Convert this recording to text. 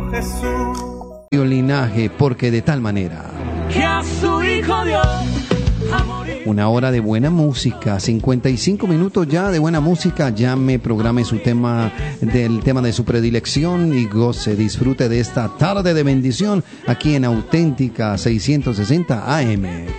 Jesús. Linaje, porque de tal manera Que a su Hijo dio a morir. una hora de buena música, 55 minutos ya de buena música. Llame, programe su tema, del tema de su predilección y goce, disfrute de esta tarde de bendición aquí en Auténtica 660 AM.